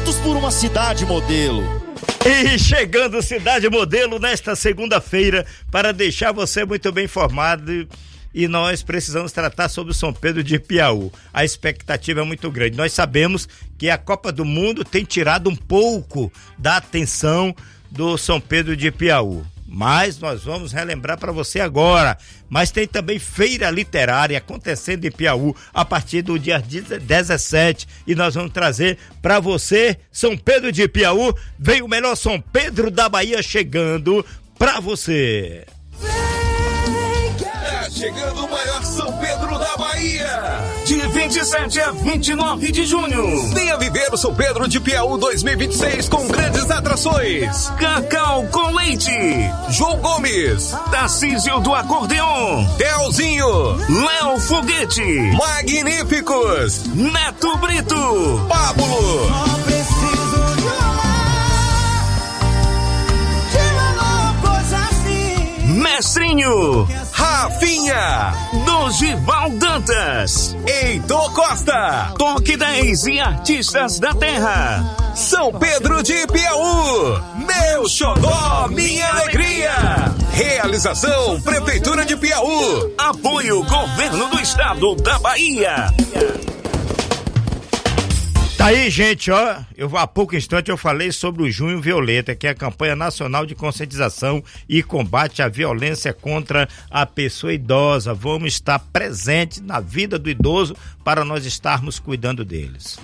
juntos por uma cidade modelo. E chegando Cidade Modelo nesta segunda-feira para deixar você muito bem informado. E nós precisamos tratar sobre o São Pedro de Piauí. A expectativa é muito grande. Nós sabemos que a Copa do Mundo tem tirado um pouco da atenção do São Pedro de Piauí. Mas nós vamos relembrar para você agora. Mas tem também feira literária acontecendo em Piauí a partir do dia 17. E nós vamos trazer para você São Pedro de Piauí. Vem o melhor São Pedro da Bahia chegando para você. Chegando o maior São Pedro da Bahia, de 27 a 29 de junho. Venha viver o São Pedro de Piauí 2026 com grandes atrações: Cacau com Leite, João Gomes, Tarcísio do Acordeon, Telzinho, Léo Foguete, Magníficos, Neto Brito, Pablo. Mestrinho, Rafinha, Dorival Dantas, Heitor Costa, Toque 10 e Artistas da Terra. São Pedro de Piauí, meu xodó, minha alegria. Realização Prefeitura de Piauí. Apoio Governo do Estado da Bahia. Tá aí, gente, ó, há pouco instante eu falei sobre o Junho Violeta, que é a campanha nacional de conscientização e combate à violência contra a pessoa idosa. Vamos estar presentes na vida do idoso para nós estarmos cuidando deles.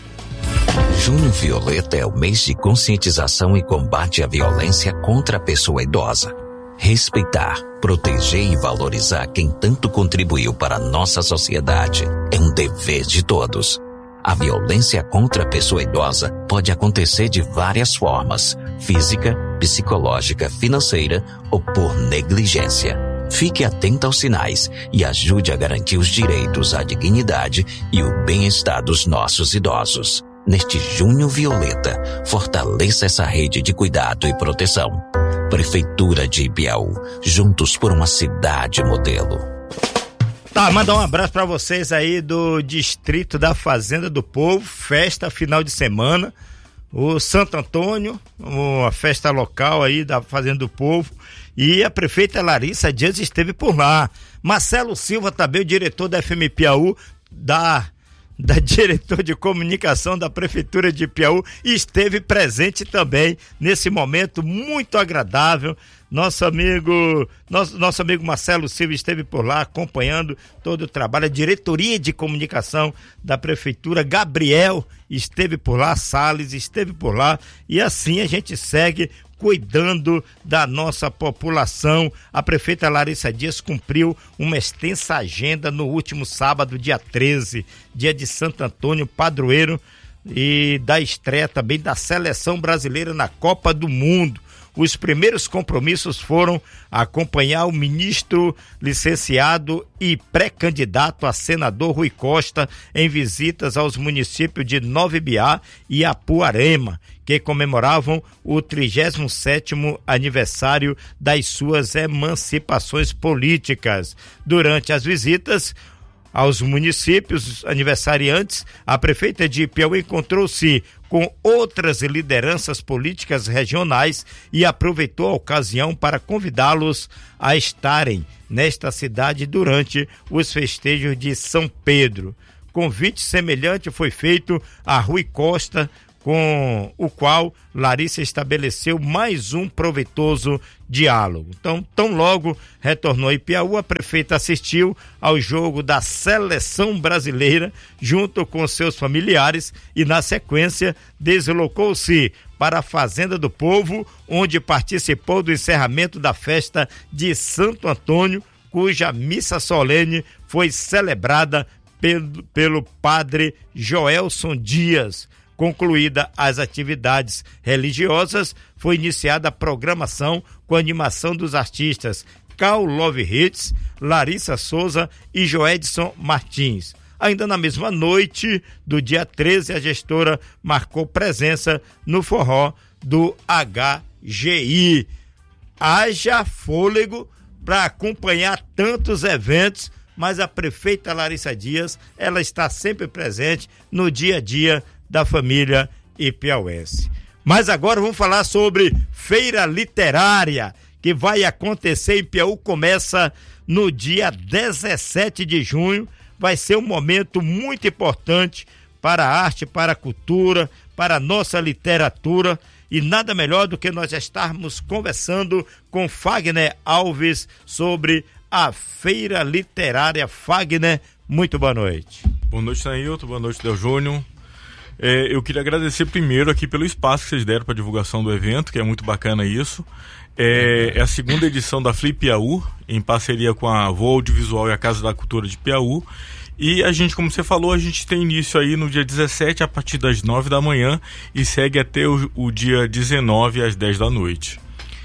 Junho Violeta é o mês de conscientização e combate à violência contra a pessoa idosa. Respeitar, proteger e valorizar quem tanto contribuiu para a nossa sociedade é um dever de todos. A violência contra a pessoa idosa pode acontecer de várias formas: física, psicológica, financeira ou por negligência. Fique atento aos sinais e ajude a garantir os direitos à dignidade e o bem-estar dos nossos idosos. Neste Junho Violeta, fortaleça essa rede de cuidado e proteção. Prefeitura de Piauí, juntos por uma cidade modelo. Tá, mandar um abraço pra vocês aí do distrito da Fazenda do Povo, festa final de semana, o Santo Antônio, a festa local aí da Fazenda do Povo, e a prefeita Larissa Dias esteve por lá. Marcelo Silva também, o diretor da FM Piauí, da diretor de comunicação da Prefeitura de Piauí, esteve presente também nesse momento muito agradável. Nosso amigo Marcelo Silva esteve por lá acompanhando todo o trabalho. A diretoria de comunicação da Prefeitura, Gabriel, esteve por lá, Salles esteve por lá, e assim a gente segue cuidando da nossa população. A prefeita Larissa Dias cumpriu uma extensa agenda no último sábado, dia 13, dia de Santo Antônio, padroeiro, e da estreia também da seleção brasileira na Copa do Mundo. Os primeiros compromissos foram acompanhar o ministro licenciado e pré-candidato a senador Rui Costa em visitas aos municípios de Nova Ibiá e Apuarema, que comemoravam o 37º aniversário das suas emancipações políticas. Durante as visitas aos municípios aniversariantes, a prefeita de Piauí encontrou-se com outras lideranças políticas regionais e aproveitou a ocasião para convidá-los a estarem nesta cidade durante os festejos de São Pedro. Convite semelhante foi feito a Rui Costa, com o qual Larissa estabeleceu mais um proveitoso diálogo. Então, tão logo retornou em Piauí, a prefeita assistiu ao jogo da seleção brasileira junto com seus familiares e, na sequência, deslocou-se para a Fazenda do Povo, onde participou do encerramento da festa de Santo Antônio, cuja missa solene foi celebrada pelo padre Joelson Dias. Concluída as atividades religiosas, foi iniciada a programação com a animação dos artistas Cal Love Hits, Larissa Souza e Joedson Martins. Ainda na mesma noite do dia 13, a gestora marcou presença no forró do HGI. Haja fôlego para acompanhar tantos eventos, mas a prefeita Larissa Dias, ela está sempre presente no dia a dia da família e piauense. Mas agora vamos falar sobre Feira Literária, que vai acontecer em Piauí, começa no dia 17 de junho, vai ser um momento muito importante para a arte, para a cultura, para a nossa literatura, e nada melhor do que nós estarmos conversando com Fagner Alves sobre a Feira Literária. Fagner, muito boa noite. Boa noite, Nailton, boa noite, Del Júnior. Eu queria agradecer primeiro aqui pelo espaço que vocês deram para a divulgação do evento, que é muito bacana isso. É a segunda edição da Flip Piauí, em parceria com a Voa Audiovisual e a Casa da Cultura de Piauí. E a gente, como você falou, a gente tem início aí no dia 17, a partir das 9 da manhã, e segue até o dia 19, às 10 da noite.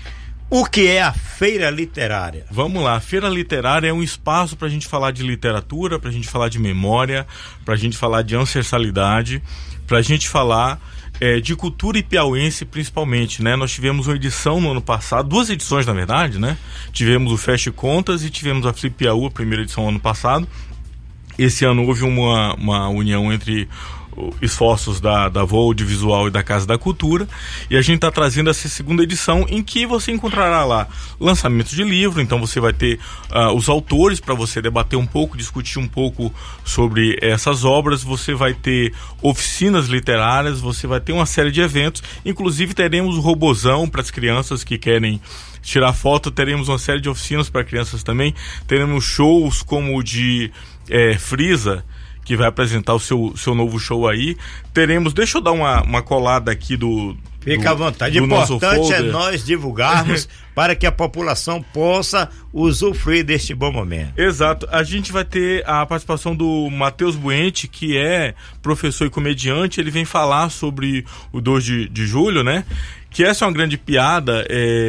O que é a Feira Literária? Vamos lá, a Feira Literária é um espaço para a gente falar de literatura, para a gente falar de memória, para a gente falar de ancestralidade, para a gente falar de cultura piauense principalmente, né? Nós tivemos uma edição no ano passado, 2 edições na verdade, né? Tivemos o Feste Contas e tivemos a Flip Piauí, a primeira edição ano passado. Esse ano houve uma união entre esforços da Voa Audiovisual e da Casa da Cultura, e a gente está trazendo essa segunda edição, em que você encontrará lá lançamentos de livro. Então você vai ter os autores para você debater um pouco, discutir um pouco sobre essas obras, você vai ter oficinas literárias, você vai ter uma série de eventos, inclusive teremos o robozão para as crianças que querem tirar foto, teremos uma série de oficinas para crianças também, teremos shows como o de Frieza, que vai apresentar o seu novo show aí. Teremos, deixa eu dar uma colada aqui Fica à vontade. O importante é nós divulgarmos para que a população possa usufruir deste bom momento. Exato. A gente vai ter a participação do Matheus Buente, que é professor e comediante. Ele vem falar sobre o 2 de julho, né? Que essa é uma grande piada,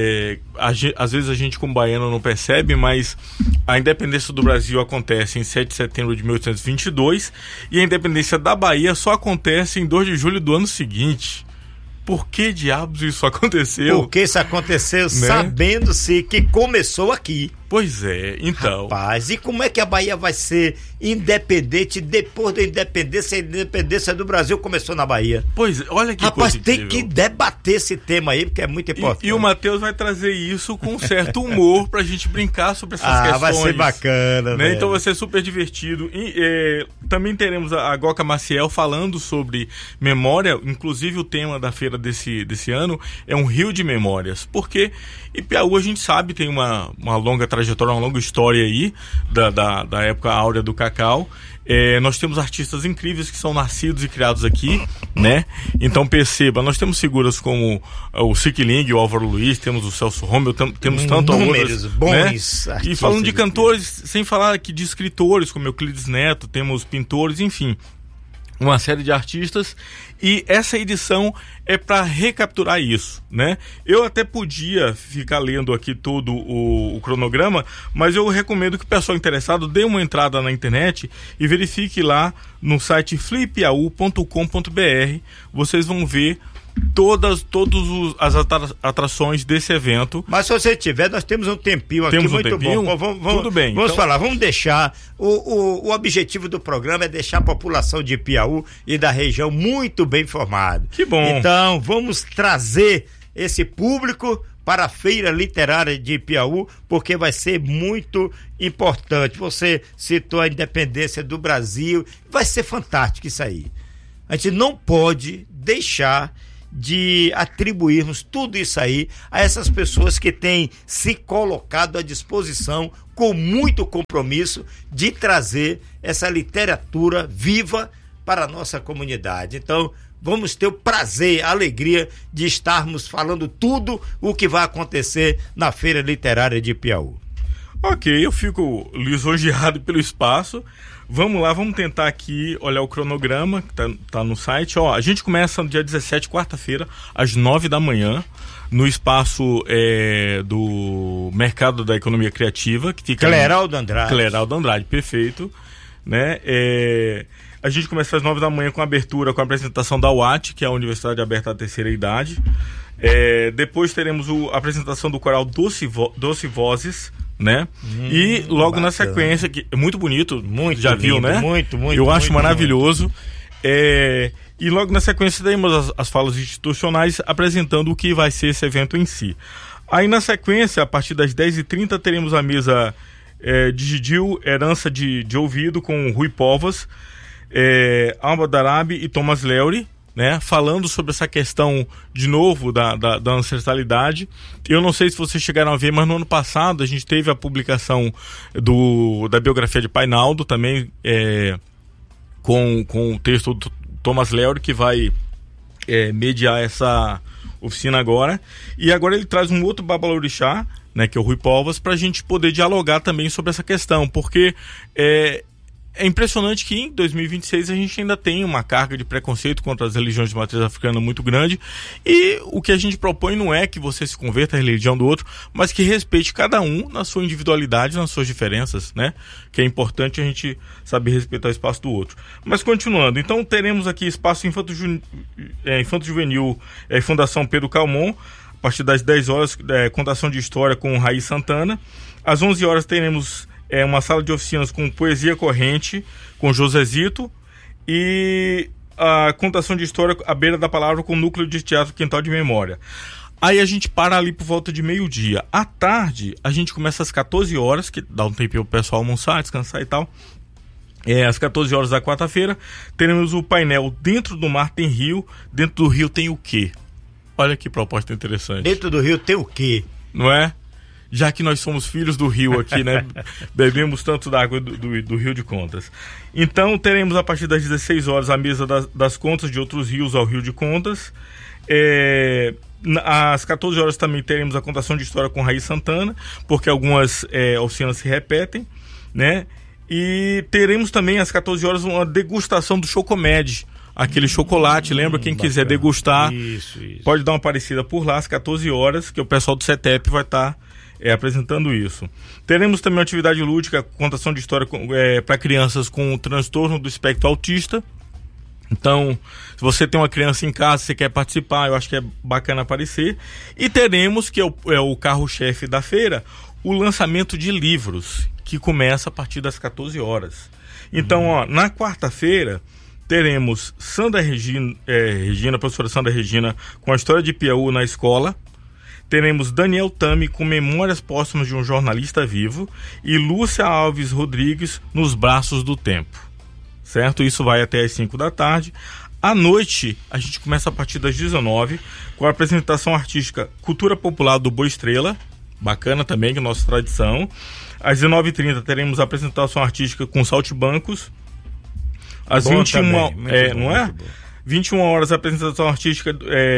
às vezes a gente como baiano não percebe, mas a independência do Brasil acontece em 7 de setembro de 1822 e a independência da Bahia só acontece em 2 de julho do ano seguinte. Por que diabos isso aconteceu? Porque isso aconteceu, né? Sabendo-se que começou aqui. Pois é, então. Rapaz, e como é que a Bahia vai ser independente depois da independência? A independência do Brasil começou na Bahia. Pois é, olha que rapaz, coisa tem incrível. que debater esse tema aí, porque é muito importante. E o Matheus vai trazer isso com um certo humor pra gente brincar sobre essas questões. Vai ser bacana, né? Então vai ser super divertido. E também teremos a Goca Maciel falando sobre memória, inclusive o tema da feira desse ano é um rio de memórias. Porque Piauí, a gente sabe, tem uma longa trajetória, uma longa história aí da época áurea do cacau. Nós temos artistas incríveis que são nascidos e criados aqui, né? Então perceba, nós temos figuras como o Siquiling, o Álvaro Luiz, temos o Celso Romeu, temos tanto outros bons, né? E falando de cantores, sem falar aqui de escritores como Euclides Neto, temos pintores, enfim, uma série de artistas. E essa edição é para recapturar isso, né? Eu até podia ficar lendo aqui todo o cronograma, mas eu recomendo que o pessoal interessado dê uma entrada na internet e verifique lá no site flippiau.com.br. Vocês vão ver todas as atrações desse evento. Mas se você tiver, nós temos um tempinho aqui muito bom. Tudo bem. Vamos falar, vamos deixar. O objetivo do programa é deixar a população de Piauí e da região muito bem informada. Que bom. Então, vamos trazer esse público para a Feira Literária de Piauí, porque vai ser muito importante. Você citou a independência do Brasil, vai ser fantástico isso aí. A gente não pode deixar de atribuirmos tudo isso aí a essas pessoas que têm se colocado à disposição com muito compromisso de trazer essa literatura viva para a nossa comunidade. Então, vamos ter o prazer, a alegria de estarmos falando tudo o que vai acontecer na Feira Literária de Piauí. Ok, eu fico lisonjeado pelo espaço. Vamos lá, vamos tentar aqui olhar o cronograma que tá no site. A gente começa no dia 17, quarta-feira, às 9 da manhã, no espaço do Mercado da Economia Criativa, que fica Cleraldo Andrade. Cleraldo Andrade, perfeito. Né? A gente começa às 9 da manhã com a abertura, com a apresentação da UAT, que é a Universidade Aberta da Terceira Idade. Depois teremos a apresentação do coral Doce Vozes, né? E logo na sequência, que é muito bonito, já lindo, viu, né? Muito. Eu acho maravilhoso. E logo na sequência teremos as falas institucionais apresentando o que vai ser esse evento em si. Aí na sequência, a partir das 10h30, teremos a mesa Digidil, Herança de Ouvido, com Rui Povas, Alba Darabi e Thomas Leury, né, falando sobre essa questão, de novo, da ancestralidade. Eu não sei se vocês chegaram a ver, mas no ano passado a gente teve a publicação da biografia de Painaldo, também com o texto do Thomas Leury, que vai mediar essa oficina agora. E agora ele traz um outro babalorixá, né, que é o Rui Povas, para a gente poder dialogar também sobre essa questão, porque é impressionante que em 2026 a gente ainda tem uma carga de preconceito contra as religiões de matriz africana muito grande, e o que a gente propõe não é que você se converta à religião do outro, mas que respeite cada um na sua individualidade, nas suas diferenças, né? Que é importante a gente saber respeitar o espaço do outro. Mas continuando, então teremos aqui espaço infanto-juvenil, Fundação Pedro Calmon, a partir das 10 horas, contação de história com Raiz Santana. Às 11 horas teremos uma sala de oficinas com poesia corrente, com Josezito, e a contação de história à beira da palavra com núcleo de teatro Quintal de Memória. Aí a gente para ali por volta de meio-dia. À tarde, a gente começa às 14 horas, que dá um tempinho pro pessoal almoçar, descansar e tal. Às 14 horas da quarta-feira, teremos o painel Dentro do Mar Tem Rio. Dentro do rio tem o quê? Olha que proposta interessante. Dentro do rio tem o quê? Não é? Já que nós somos filhos do rio aqui, né? Bebemos tanto da água do Rio de Contas. Então teremos a partir das 16 horas a mesa das contas de outros rios ao Rio de Contas. Às 14 horas também teremos a contação de história com Raiz Santana, porque algumas oficinas se repetem, né? E teremos também às 14 horas uma degustação do Chocomed, aquele chocolate, lembra? Quem bacana. Quiser degustar, isso. Pode dar uma parecida por lá às 14 horas, que o pessoal do CETEP vai estar apresentando isso. Teremos também uma atividade lúdica, contação de história para crianças com transtorno do espectro autista. Então, se você tem uma criança em casa, você quer participar, eu acho que é bacana aparecer. E teremos, que é o carro-chefe da feira, o lançamento de livros, que começa a partir das 14 horas. Então, na quarta-feira, teremos professora Sandra Regina, com a história de Piauí na escola. Teremos Daniel Tami com Memórias Póstumas de um Jornalista Vivo e Lúcia Alves Rodrigues, Nos Braços do Tempo. Certo? Isso vai até às 5 da tarde. À noite, a gente começa a partir das 19 com a apresentação artística Cultura Popular do Boa Estrela. Bacana também, que é a nossa tradição. Às 19h30 teremos a apresentação artística com Saltimbancos. Às 21 não é? 21 horas a apresentação artística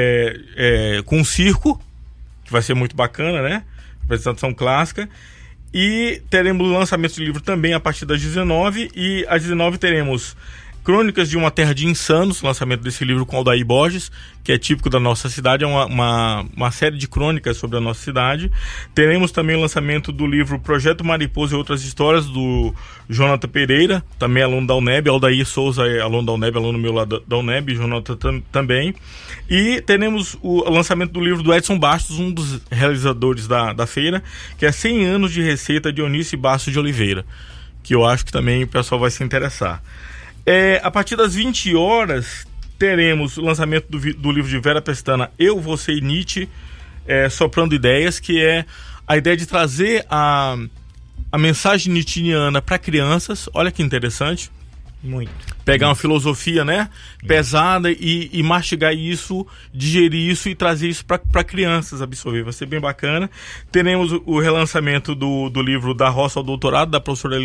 com circo, que vai ser muito bacana, né? Apresentação clássica. E teremos o lançamento de livro também a partir das 19, e às 19 teremos Crônicas de uma Terra de Insanos, lançamento desse livro com Aldair Borges, que é típico da nossa cidade, é uma série de crônicas sobre a nossa cidade. Teremos também o lançamento do livro Projeto Mariposa e Outras Histórias, do Jonathan Pereira, também aluno da UNEB, Aldair Souza é aluno da UNEB, aluno meu lá da UNEB, Jonathan também. E teremos o lançamento do livro do Edson Bastos, um dos realizadores da feira, que é 100 anos de receita de Eunice Bastos de Oliveira, que eu acho que também o pessoal vai se interessar. A partir das 20 horas, teremos o lançamento do livro de Vera Pestana, Eu, Você e Nietzsche, Soprando Ideias, que é a ideia de trazer a mensagem nietzschiana para crianças. Olha que interessante. Muito. Pegar uma filosofia, né, pesada e mastigar isso, digerir isso e trazer isso para crianças absorver. Vai ser bem bacana. Teremos o relançamento do livro Da Roça ao Doutorado, da professora